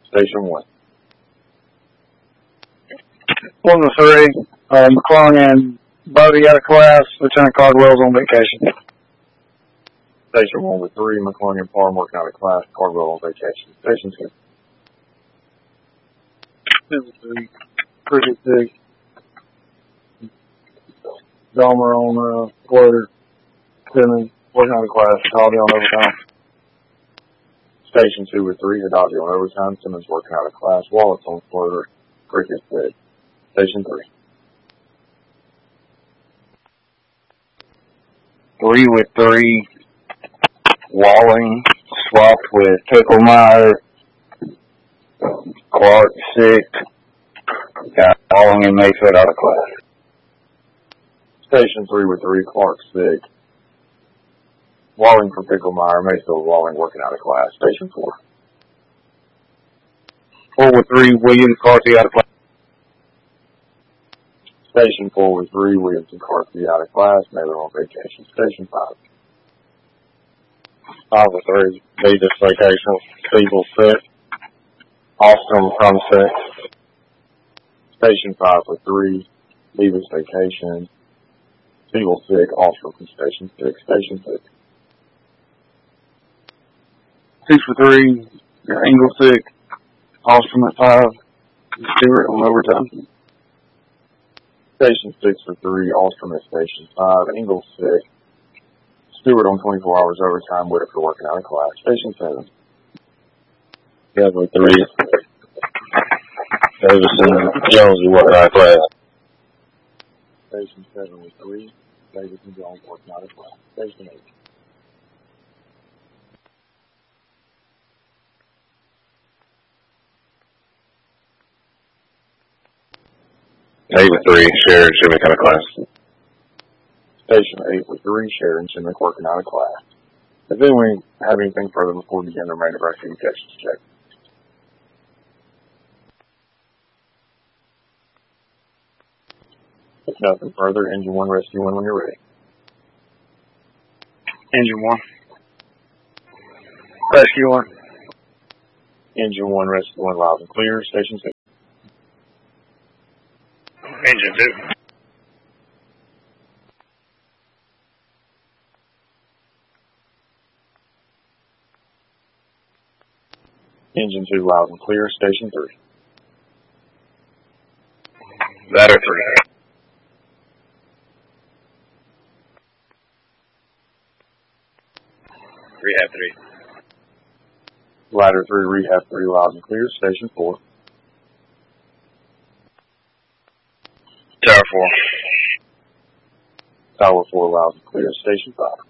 Station 1. 1 to 3, McClung and Bodie out of class. Lieutenant Cardwell's on vacation. Station 1 with 3, McClung and Parham working out of class. Cardwell on vacation. Station 2. 2 to 3, Cricket 6. Dahmer on floater. Simmons working out of class. Holiday on overtime. Station 2 with 3, Hadazi on overtime. Simmons working out of class. Wallace on floater. Cricket 6. Station 3. 3 with 3, Walling swapped with Picklemeyer. Clark 6, got Walling and Mayfield out of class. Station 3 with 3, Clark 6. Walling for Picklemeyer. Mayfield Walling working out of class. Station 4. 4 with 3, Williams Carthy out of class. Station 4 with 3, Williams and Carthy out of class. Mailer on vacation. Station 5. 5 with 3, Davis vacation. Siegel 6. Austin from 6. Station 5 with 3, Davis vacation. Siegel 6. Austin from Station 6. Station 6. 6 for 3, Engel 6. Austin at 5. Stewart on overtime. Station 6 for 3, Ostrom at Station 5, Engel 6, Stewart on 24 hours overtime, Whitaker working out of class. Station 7. Kevin 3, Davison, Jones working out of class. Station 7 with 3, Davison, Jones working out of class. Station 8. With 3, Sheridan, Shimmick out of class. Station 8 with 3, Sheridan, Shimmick working out of class. If anyone have anything further before we begin the remainder of our communications check. If nothing further, Engine 1, Rescue 1 when you're ready. Engine 1. Rescue 1. Engine 1, Rescue 1, loud and clear. Station 2. Engine 2. Engine 2, loud and clear. Station 3. Ladder 3. Rehab 3. Ladder 3, Rehab 3, loud and clear. Station 4. Tower 4. Tower 4, loud and clear. Station 5.